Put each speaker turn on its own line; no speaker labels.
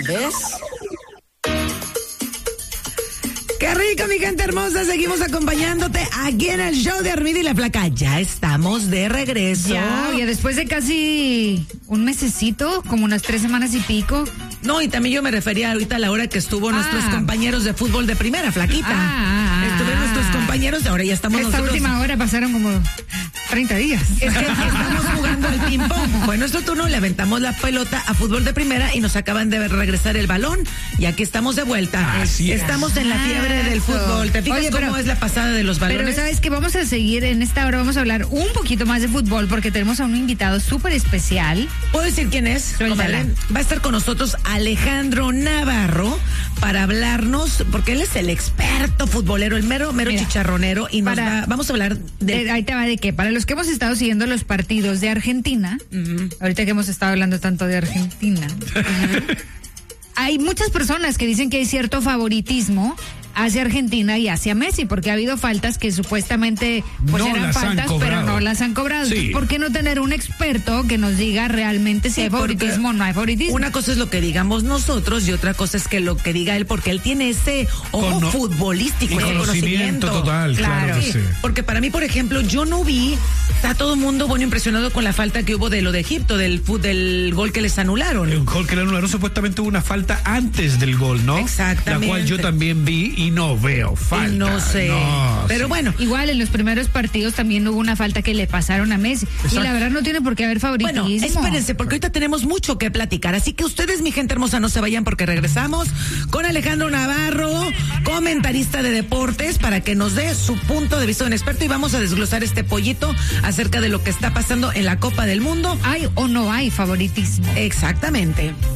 ¿Ves? Qué rico, mi gente hermosa. Seguimos acompañándote aquí en el show de Armida y la Flaca. Ya estamos de regreso.
Ya después de casi un mesecito, como unas 3 semanas y pico.
No, y también yo me refería ahorita a la hora que estuvo nuestros compañeros de fútbol de primera, Flaquita. Estuvieron nuestros compañeros, ahora ya estamos
esta
nosotros.
Última hora pasaron como 30 días.
Es que estamos jugando al ping-pong. Fue nuestro turno, le aventamos la pelota a fútbol de primera y nos acaban de regresar el balón y aquí estamos de vuelta. Estamos en la fiebre del fútbol. ¿Te fijas cómo es la pasada de los balones?
Pero sabes que vamos a seguir en esta hora, vamos a hablar un poquito más de fútbol porque tenemos a un invitado súper especial.
¿Puedo decir quién es? Va a estar con nosotros Alejandro Navarro para hablarnos, porque él es el experto futbolero, el mero chicharronero, y vamos a hablar de...
Ahí te va de qué. Para los que hemos estado siguiendo los partidos de Argentina, ahorita que hemos estado hablando tanto de Argentina, hay muchas personas que dicen que hay cierto favoritismo hacia Argentina y hacia Messi, porque ha habido faltas que supuestamente pues no eran faltas, pero no las han cobrado. Sí. ¿Por qué no tener un experto que nos diga realmente si hay favoritismo o no hay favoritismo?
Una cosa es lo que digamos nosotros y otra cosa es que lo que diga él, porque él tiene ese ojo futbolístico, ese conocimiento
total, claro que sí.
Porque para mí, por ejemplo, yo no vi, está todo el mundo impresionado con la falta que hubo de lo de Egipto, del gol que les anularon.
El gol que le anularon, supuestamente hubo una falta antes del gol, ¿no?
Exactamente.
La cual yo también vi y no veo falta.
No sé. Pero bueno.
Igual en los primeros partidos también hubo una falta que le pasaron a Messi. Exacto. Y la verdad no tiene por qué haber favoritismo.
Bueno, espérense, porque ahorita tenemos mucho que platicar. Así que ustedes, mi gente hermosa, no se vayan porque regresamos con Alejandro Navarro, comentarista de deportes, para que nos dé su punto de vista de un experto y vamos a desglosar este pollito acerca de lo que está pasando en la Copa del Mundo.
¿Hay o no hay favoritismo?
Exactamente.